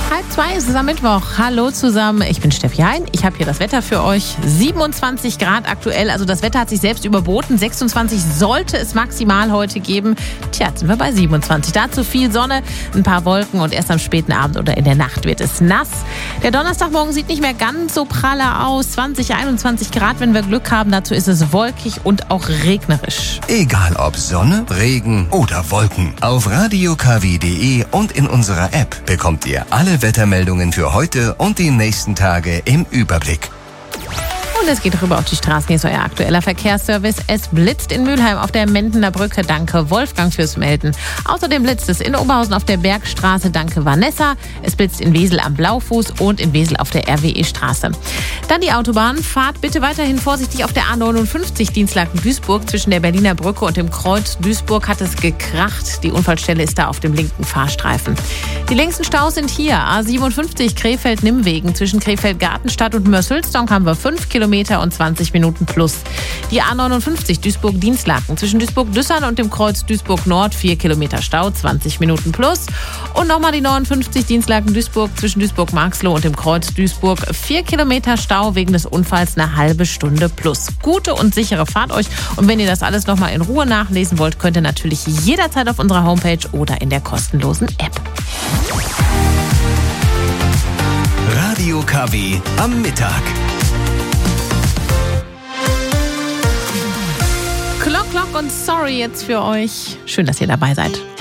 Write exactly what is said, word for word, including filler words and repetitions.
Halb zwei ist es am Mittwoch. Hallo zusammen, ich bin Steffi Hein. Ich habe hier das Wetter für euch. siebenundzwanzig Grad aktuell, also das Wetter hat sich selbst überboten. sechsundzwanzig sollte es maximal heute geben. Tja, jetzt sind wir bei siebenundzwanzig. Dazu viel Sonne, ein paar Wolken und erst am späten Abend oder in der Nacht wird es nass. Der Donnerstagmorgen sieht nicht mehr ganz so praller aus. zwanzig, einundzwanzig Grad, wenn wir Glück haben. Dazu ist es wolkig und auch regnerisch. Egal ob Sonne, Regen oder Wolken. Auf radio k w punkt d e und in unserer App bekommt ihr alle Wettermeldungen für heute und die nächsten Tage im Überblick. Und es geht rüber auf die Straßen. Hier ist euer aktueller Verkehrsservice. Es blitzt in Mülheim auf der Mendener Brücke. Danke Wolfgang fürs Melden. Außerdem blitzt es in Oberhausen auf der Bergstraße. Danke Vanessa. Es blitzt in Wesel am Blaufuß und in Wesel auf der R W E-Straße. Dann die Autobahn. Fahrt bitte weiterhin vorsichtig auf der A neunundfünfzig Dienstlaken-Duisburg. Zwischen der Berliner Brücke und dem Kreuz Duisburg hat es gekracht. Die Unfallstelle ist da auf dem linken Fahrstreifen. Die längsten Staus sind hier. A siebenundfünfzig Krefeld-Nimmwegen. Zwischen Krefeld-Gartenstadt und Mörs-Hülsdonk haben wir fünf Kilometer und zwanzig Minuten plus. Die A neunundfünfzig Duisburg-Dienstlaken zwischen Duisburg-Düssern und dem Kreuz Duisburg-Nord vier Kilometer Stau, zwanzig Minuten plus. Und nochmal die neunundfünfzig Dienstlaken-Duisburg zwischen Duisburg-Marxloh und dem Kreuz Duisburg vier Kilometer Stau wegen des Unfalls eine halbe Stunde plus. Gute und sichere Fahrt euch. Und wenn ihr das alles nochmal in Ruhe nachlesen wollt, könnt ihr natürlich jederzeit auf unserer Homepage oder in der kostenlosen App. Radio K W am Mittag. Clock, Clock und Sorry jetzt für euch. Schön, dass ihr dabei seid.